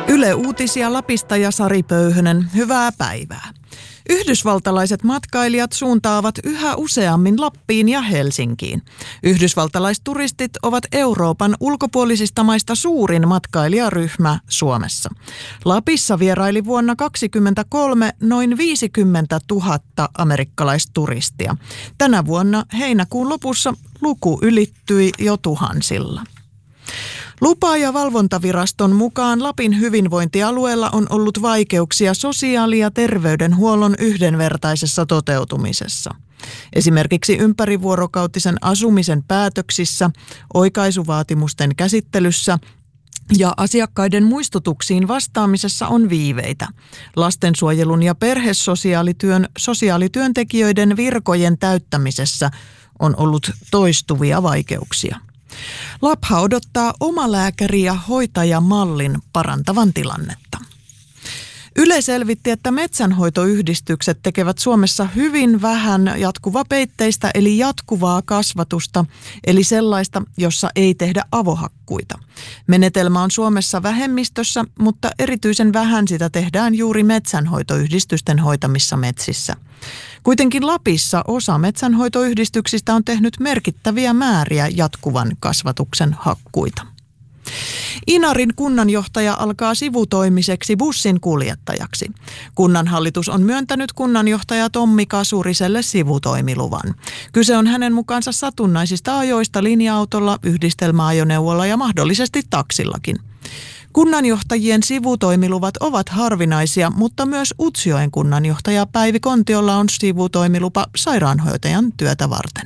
Yle Uutisia Lapista ja Sari Pöyhönen, hyvää päivää. Yhdysvaltalaiset matkailijat suuntaavat yhä useammin Lappiin ja Helsinkiin. Yhdysvaltalaisturistit ovat Euroopan ulkopuolisista maista suurin matkailijaryhmä Suomessa. Lapissa vieraili vuonna 2023 noin 50 000 amerikkalaisturistia. Tänä vuonna heinäkuun lopussa luku ylittyi jo tuhansilla. Lupa- ja valvontaviraston mukaan Lapin hyvinvointialueella on ollut vaikeuksia sosiaali- ja terveydenhuollon yhdenvertaisessa toteutumisessa. Esimerkiksi ympärivuorokautisen asumisen päätöksissä, oikaisuvaatimusten käsittelyssä ja asiakkaiden muistutuksiin vastaamisessa on viiveitä. Lastensuojelun ja perhesosiaalityön sosiaalityöntekijöiden virkojen täyttämisessä on ollut toistuvia vaikeuksia. Lapha odottaa omalääkäri- ja hoitajamallin parantavan tilannetta. Yle selvitti, että metsänhoitoyhdistykset tekevät Suomessa hyvin vähän jatkuvapeitteistä eli jatkuvaa kasvatusta, eli sellaista, jossa ei tehdä avohakkuita. Menetelmä on Suomessa vähemmistössä, mutta erityisen vähän sitä tehdään juuri metsänhoitoyhdistysten hoitamissa metsissä. Kuitenkin Lapissa osa metsänhoitoyhdistyksistä on tehnyt merkittäviä määriä jatkuvan kasvatuksen hakkuita. Inarin kunnanjohtaja alkaa sivutoimiseksi bussin kuljettajaksi. Kunnanhallitus on myöntänyt kunnanjohtaja Tommi Kasuriselle sivutoimiluvan. Kyse on hänen mukaansa satunnaisista ajoista linja-autolla, yhdistelmäajoneuvolla ja mahdollisesti taksillakin. Kunnanjohtajien sivutoimiluvat ovat harvinaisia, mutta myös Utsjoen kunnanjohtaja Päivi Kontiolla on sivutoimilupa sairaanhoitajan työtä varten.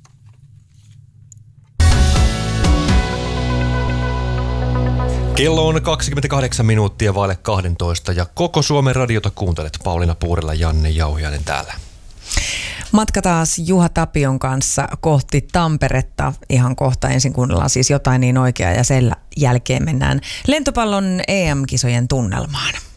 Kello on 28 minuuttia vaille 12 ja koko Suomen radiota kuuntelet. Pauliina Puurila, Janne Jauhiainen täällä. Matka taas Juha Tapion kanssa kohti Tamperetta. Ihan kohta ensin kuunnellaan siis jotain niin oikeaa ja sen jälkeen mennään lentopallon EM-kisojen tunnelmaan.